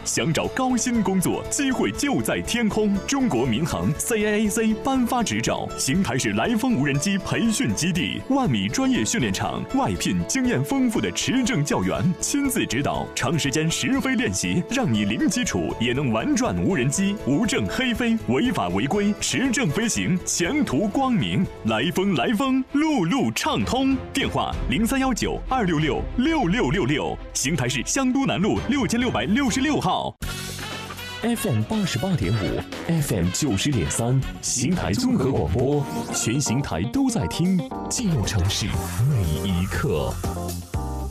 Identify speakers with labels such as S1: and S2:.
S1: 想找高薪工作，机会就在天空。中国民航 CAAC 颁发执照，邢台市来风无人机培训基地，万米专业训练场，外聘经验丰富的持证教员，亲自指导，长时间实飞练习，让你零基础也能玩转无人机，无证黑飞，违法违规，持证飞行，前途光明。来风，路路畅通。电话0319-266-6666，邢台市香都南路6666号。FM 88.5 ，FM 90.3，邢台综合广播，全邢台都在听，记录城市每一刻。